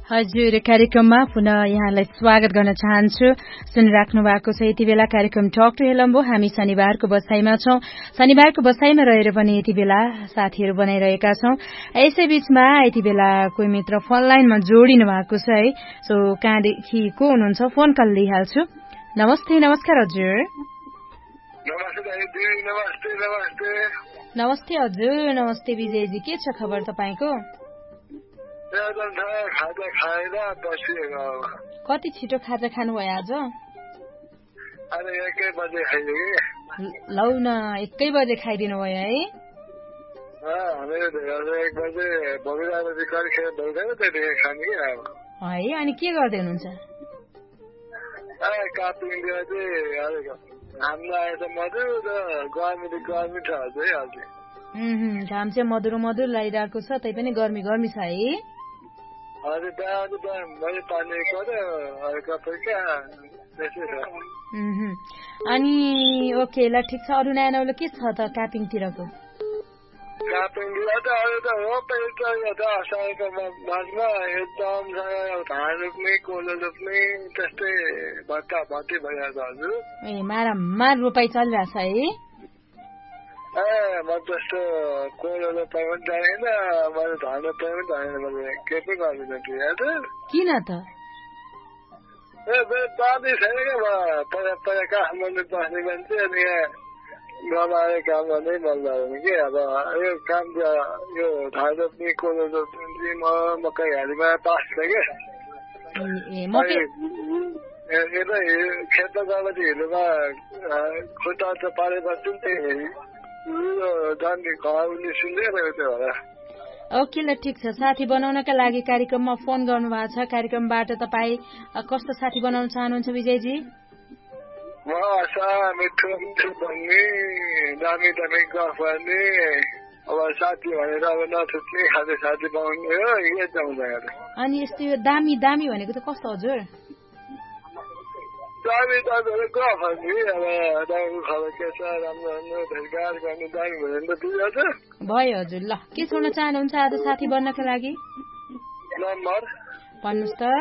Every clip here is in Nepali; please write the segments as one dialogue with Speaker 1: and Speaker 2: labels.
Speaker 1: हजुर कार्यक्रममा पुनः यहाँलाई स्वागत गर्न चाहन्छु। सुनिराख्नु भएको छ यति बेला कार्यक्रम टक टु हेलम्बो। हामी शनिबारको बसाइमा छौं। शनिबारको बसाइमा रहेर पनि यति बेला साथीहरू बनाइरहेका छौं। यसै बीचमा यति बेला कोही मित्र फोन लाइनमा जोडिनु भएको छ है। सो कहाँदेखि को हुनुहुन्छ फोन कल लिइहाल्छु। नमस्ते नमस्कार हजुर। नमस्ते हजुर। नमस्ते विजयजी, के छ खबर तपाईको? कति छिटो खाजा खानुभयो आज? लौ न 1 बजे खाइदिनु भयो है? है अनि के गर्दै हुनुहुन्छ? घाम चाहिँ मधुरो मधुर लागिरहेको छ, तै पनि गर्मी गर्मी छ है? अनि ओके ल ठिक छ। अरू नयाँ नौलो के छ त कापिङतिरको? ए मारामार रोपाई चलिरहेछ है? किन त?
Speaker 2: काठमाडौँ बस्ने मान्छे अनि यहाँ गमाएर काम गर्नै मन लाग्दैन कि। अब यो काम यो धान रोप्ने कोलो रोप्ने मकै हालीमा पास छ क्या। यता खेतमा गएपछि हिलोमा खुट्टा त पारेपछि
Speaker 1: ओके ल ठिक छ। साथी बनाउनका लागि कार्यक्रममा फोन गर्नु भएको छ। कार्यक्रमबाट तपाईँ कस्तो साथी बनाउन चाहनुहुन्छ विजयजी?
Speaker 2: म मिठो मिठो भन्ने, दामी दामी गफ गर्ने, अब साथी भनेर अब नछुट्ने खाले साथी बनाउने हो। यो चाहन्छ।
Speaker 1: अनि यस्तो यो दामी दामी भनेको त कस्तो हजुर?
Speaker 2: दामी दामी गफ भन्ने, अब दामी खबर के छ राम्रो राम्रो भेटघाट गर्ने दामी भने त दिइहाल्छ।
Speaker 1: भयो हजुर। ल के छोड्न चाहनुहुन्छ आज साथी बन्नका लागि?
Speaker 2: नम्बर
Speaker 1: भन्नुहोस् त।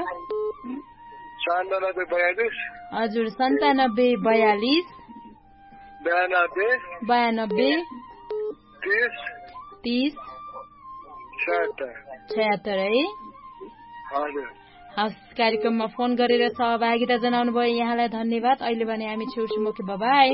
Speaker 2: 9742
Speaker 1: हजुर 9742
Speaker 2: 92 30
Speaker 1: 76 है?
Speaker 2: हजुर।
Speaker 1: हस् कार्यक्रममा फोन गरेर सहभागिता जनाउनु भयो, यहाँलाई धन्यवाद। अहिले भने हामी छुट्छौँ। Okay bye.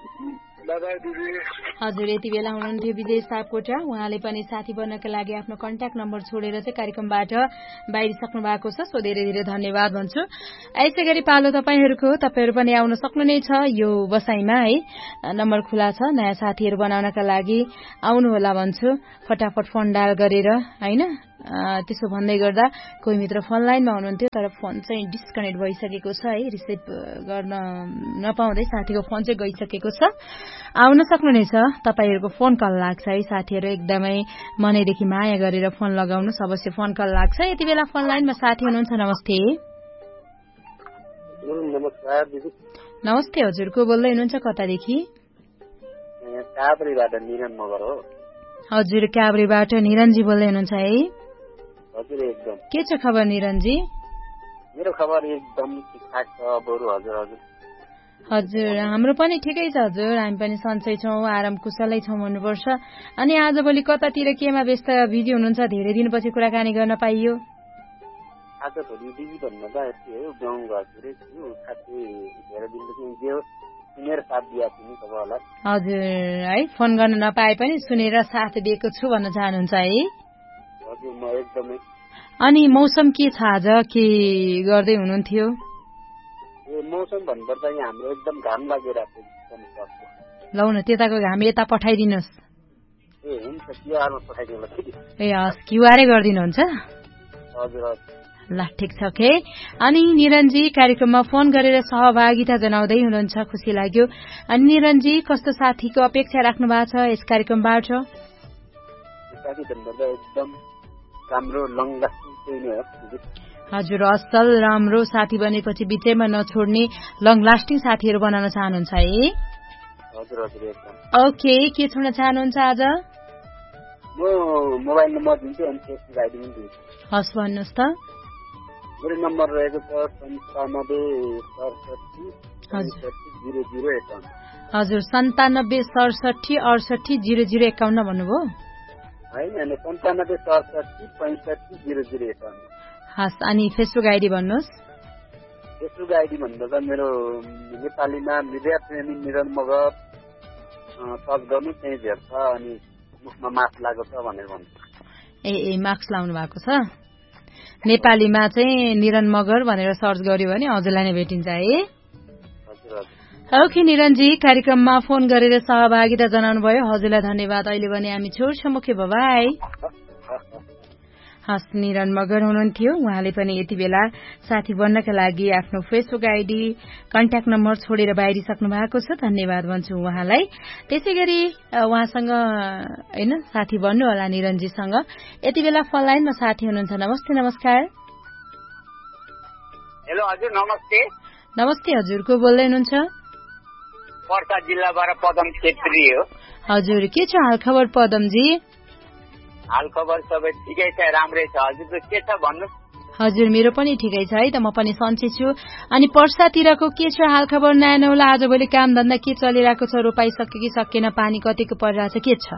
Speaker 1: हजुर यति बेला हुनुहुन्थ्यो विजय सापकोटा। उहाँले पनि साथी बन्नका लागि आफ्नो कन्ट्याक्ट नम्बर छोडेर चाहिँ कार्यक्रमबाट बाहिरिसक्नु भएको छ। सो धेरै धेरै धन्यवाद भन्छु। यसै गरी पालो तपाईँहरू पनि आउन सक्नु नै छ यो बसाइमा है। नम्बर खुला छ, नयाँ साथीहरू बनाउनका लागि आउनुहोला भन्छु। फटाफट फोन डायल गरेर होइन। त्यसो भन्दै गर्दा कोही मित्र फोन लाइनमा हुनुहुन्थ्यो तर फोन चाहिँ डिस्कनेक्ट भइसकेको छ है। रिसिभ गर्न नपाउँदै साथीको फोन चाहिँ गइसकेको छ। आउन सक्नुहुनेछ। तपाईँहरूको फोन कल लाग्छ है। साथीहरू एकदमै मनैदेखि माया गरेर फोन लगाउनुहोस्, अवश्य फोन कल लाग्छ। यति बेला फोन लाइनमा साथी हुनुहुन्छ। नमस्ते।
Speaker 2: नमस्कार दिदी।
Speaker 1: नमस्ते हजुर। को बोल्दै हुनुहुन्छ कतादेखि?
Speaker 2: काभ्रेबाट निरन मगर हो।
Speaker 1: हजुर काभ्रेबाट निरनजी बोल्दै हुनुहुन्छ है?
Speaker 2: हजुर एकदम।
Speaker 1: के छ खबर निरनजी?
Speaker 2: मेरो खबर एकदम ठिकठाक छ बरु। हजुर हजुर
Speaker 1: हजुर हाम्रो पनि ठिकै छ हजुर। हामी पनि सन्चै छौँ, आराम कुशलै छौँ भन्नुपर्छ। अनि आजभोलि कतातिर केमा व्यस्त बिजी हुनुहुन्छ? धेरै दिनपछि कुराकानी गर्न पाइयो।
Speaker 2: आजभोलि बिजी भन्नु त यस्तै हो, गाउँ घरतिरै छु। खासै धेरै दिनदेखि जे सुनेर साथ दिएको छु नि तपाईँहरूलाई।
Speaker 1: हजुर है, फोन गर्न नपाए पनि सुनेर साथ दिएको छु भन्न चाहनुहुन्छ है?
Speaker 2: हजुर म एकदमै।
Speaker 1: अनि मौसम के छ आज? के गर्दै हुनुहुन्थ्यो?
Speaker 2: मौसम भन्नुपर्दा यहाँ हाम्रो एकदम घाम लागिरहेको छ।
Speaker 1: लौ न त्यताको घाम यता पठाइदिनुहोस्।
Speaker 2: ए हुन्छ, क्युआरमा पठाइदिनु ल।
Speaker 1: ए हस् क्युआरै गरिदिनुहुन्छ?
Speaker 2: हजुर हजुर।
Speaker 1: ल ठिक छ के। अनि निरनजी कार्यक्रममा फोन गरेर सहभागिता जनाउँदै हुनुहुन्छ, खुसी लाग्यो। अनि निरनजी कस्तो साथीको अपेक्षा राख्नु भएको छ यस कार्यक्रमबाट?
Speaker 2: एकदम राम्रो लङ लास्टिङ चाहिँ हो।
Speaker 1: हजुर असल राम्रो साथी बनेपछि बिचैमा नछोड्ने लङ लास्टिङ साथीहरू बनाउन चाहनुहुन्छ है?
Speaker 2: हजुर हजुर एकदम।
Speaker 1: ओके के छोड्न चाहनुहुन्छ आज?
Speaker 2: म मोबाइल नम्बर दिन्छु अनि फेसबुक आइडी पनि दिन्छु।
Speaker 1: हस् भन्नुहोस् त।
Speaker 3: मेरो नम्बर रहेको छ 97670051।
Speaker 1: हजुर 9767680051 भन्नुभयो
Speaker 3: होइन 9767650051।
Speaker 1: हस् अनि फेसबुक आइडी भन्नुहोस्।
Speaker 3: फेसबुक आइडी भन्दा त मेरो नेपालीमा मिडिया प्रेमी निरन मगर सर्च गर्नु त्यही भेट्छ अनि मुखमा मास्क लागेको छ भनेर भन्छ।
Speaker 1: ए मास्क लाउनु भएको छ। नेपालीमा चाहिँ निरन मगर भनेर सर्च गर्यो भने हजुरलाई नै भेटिन्छ है। ओके निरनजी कार्यक्रममा फोन गरेर सहभागिता जनाउनु भयो हजुरलाई धन्यवाद। अहिले भने हामी छोड्छौँ ओके बाइ। हस् निरन मगर हुनुहुन्थ्यो उहाँले पनि यति बेला साथी बन्नका लागि आफ्नो फेसबुक आइडी कन्ट्याक्ट नम्बर छोडेर बाहिरिसक्नु भएको छ धन्यवाद भन्छु उहाँलाई। त्यसै गरी उहाँसँग हैन साथी बन्नु होला निरनजीसँग। यति बेला फोन लाइनमा साथी हुनुहुन्छ। नमस्ते नमस्कार।
Speaker 4: हेलो हजुर नमस्ते।
Speaker 1: नमस्ते हजुर को बोल्दै हुनुहुन्छ?
Speaker 4: पर्सा जिल्लाबाट पदम छेत्री हो।
Speaker 1: हजुर के छ हाल खबर पदमजी?
Speaker 4: हाल खबर सबै ठिकै छ राम्रै छ। हजुरको के छ भन्नु?
Speaker 1: हजुर मेरो पनि ठिकै छ है त म पनि सन्चै छु। अनि पर्सातिरको के छ हाल खबर नयाँ नौला आजभोलि काम धन्दा के चलिरहेको छ? रोपाई सक्यो कि सकेन? पानी कतिको परिरहेछ के छ?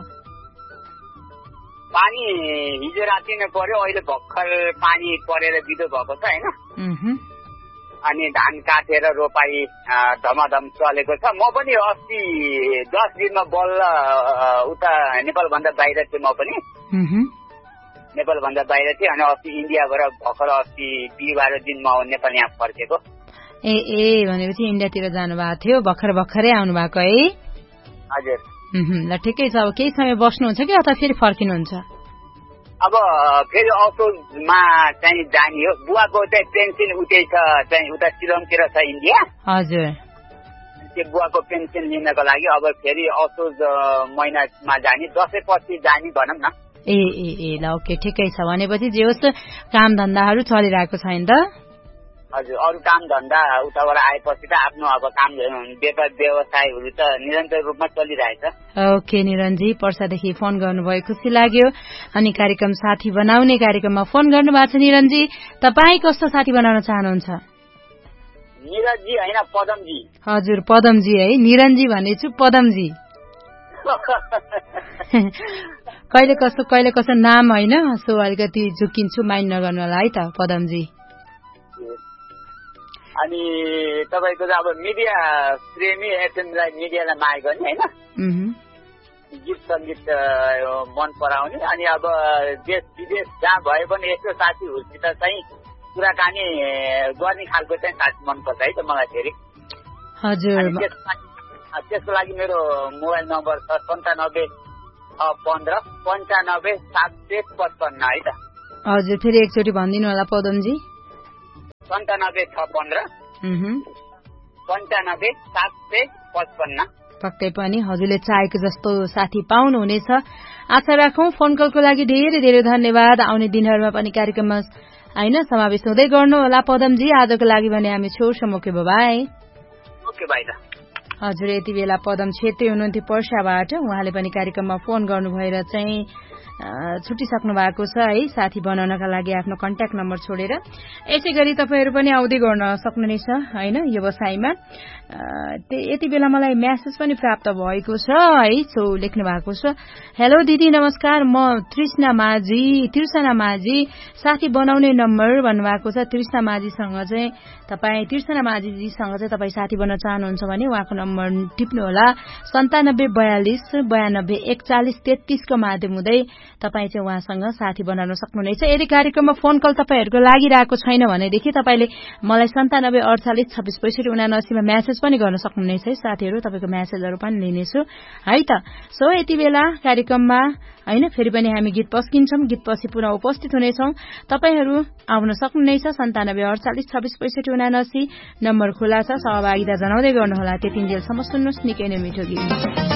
Speaker 4: पानी हिजो राति नै पर्यो अहिले भर्खर पानी परेर बिदो भएको छ हैन। अनि धान काटेर रोपाई धमाधम चलेको छ। म पनि अस्ति 10 दिनमा बल्ल उता नेपालभन्दा बाहिर थिएँ। म पनि नेपालभन्दा बाहिर थिएँ अनि अस्ति इन्डियाबाट भर्खर अस्ति बिहिबार दिन म नेपाल यहाँ फर्केको।
Speaker 1: ए भनेपछि इन्डियातिर जानु भएको थियो भर्खरै आउनु भएको है?
Speaker 4: हजुर।
Speaker 1: ल ठिकै छ। अब केही समय बस्नुहुन्छ कि अथवा फेरि फर्किनुहुन्छ?
Speaker 4: अब फेरि असोजमा चाहिँ जाने हो। बुवाको चाहिँ पेन्सन उतै छ चाहिँ उता सिलोङतिर छ इन्डिया।
Speaker 1: हजुर।
Speaker 4: त्यो बुवाको पेन्सन लिनको लागि अब फेरि असोज महिनामा जाने दसैँ पछि जाने भनौँ न।
Speaker 1: ए ल ओके ठिकै छ। भनेपछि जे होस् काम धन्दाहरू चलिरहेको छैन त?
Speaker 4: हजुर अरू काम धन्दा उताबाट आएपछि त आफ्नो अब काम व्यापार व्यवसायहरू त निरन्तर रूपमा चलिरहेछ।
Speaker 1: ओके निरनजी पर्सादेखि फोन गर्नुभयो खुसी लाग्यो। अनि कार्यक्रम साथी बनाउने कार्यक्रममा फोन गर्नु भएको छ निरनजी। तपाईँ कस्तो साथी बनाउन चाहनुहुन्छ?
Speaker 4: निरनजी होइन पदमजी।
Speaker 1: हजुर पदमजी है। निरनजी भनेछु पदमजी। कहिले कस्तो नाम होइन सो अलिकति झुकिन्छु माइन्ड नगर्नु होला है त पदमजी।
Speaker 4: अनि तपाईको अब मिडिया प्रेमी एफएमलाई मिडियालाई माया गर्ने हैन गीत सङ्गीत मन पराउने अनि अब देश विदेश जहाँ भए पनि यस्तो साथीहरूसित चाहिँ कुराकानी गर्ने खालको चाहिँ साथी मनपर्छ है त मलाई फेरि।
Speaker 1: हजुर।
Speaker 4: त्यसको लागि मेरो मोबाइल नम्बर छ 9715955755 है त।
Speaker 1: हजुर फेरि एकचोटि भनिदिनु होला पदमजी।
Speaker 4: 9715955755।
Speaker 1: पक्कै पनि हजुरले चाहेको जस्तो साथी पाउनुहुनेछ आशा राखौं। फोन कलको लागि धेरै धेरै धन्यवाद। आउने दिनहरूमा पनि कार्यक्रममा हैन समावेश हुँदै गर्नु होला पदमजी। आजको लागि भने हामी छोड्छौँ ओके बाइ।
Speaker 4: Okay bye.
Speaker 1: हजुर यति बेला पदम छेत्री हुनुहुन्थ्यो पर्साबाट। उहाँले पनि कार्यक्रममा फोन गर्नु भएर चाहिँ छुटिसक्नु भएको छ है साथी बनाउनका लागि आफ्नो कन्ट्याक्ट नम्बर छोडेर। यसै गरी तपाईहरु पनि आउँदै गर्न सक्नुहुनेछ हैन व्यवसायमा। यति बेला मलाई मेसेज पनि प्राप्त भएको छ है। सो लेख्नु भएको छ हेलो दिदी नमस्कार म तृष्णा माझी साथी बनाउने नम्बर भन्नुभएको छ। तृष्णा माझीसँग चाहिँ तपाई तपाई साथी बन्न चाहनुहुन्छ भने उहाँको नम्बर टिप्नु होला 9742924133 को माध्यम हुँदै तपाई चाहिँ उहाँसँग साथी बनाउन सक्नुहुनेछ। यदि कार्यक्रममा फोन कल तपाईहरुको लागिरहेको छैन भनेदेखि तपाईले मलाई 9748266579 मा मेसेज पनि गर्न सक्नुहुनेछ है साथीहरु। तपाईको मेसेजहरु पनि लिनेछु है त। सो यति बेला कार्यक्रममा हैन फेरि पनि हामी गीत पस्किन्छौं। गीत पछि पुनः उपस्थित हुनेछौं। तपाईहरु आउन सक्नुहुनेछ 9748266579 नम्बर खुला छ। सहभागिता जनाउँदै गर्नुहोला। त्यतिन्जेलसम्म सुन्नुस् निकै नै मिठो गीत।